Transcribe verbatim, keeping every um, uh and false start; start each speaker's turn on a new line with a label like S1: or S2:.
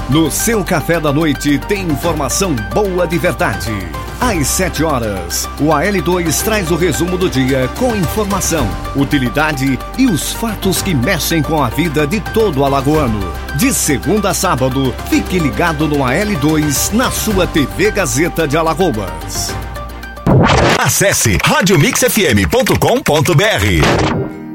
S1: No seu café da noite tem informação boa de verdade. Às sete horas, o A L dois traz o resumo do dia com informação, utilidade e os fatos que mexem com a vida de todo alagoano. De segunda a sábado, fique ligado no A L dois na sua T V Gazeta de Alagoas.
S2: Acesse rádio mix f m ponto com ponto b r.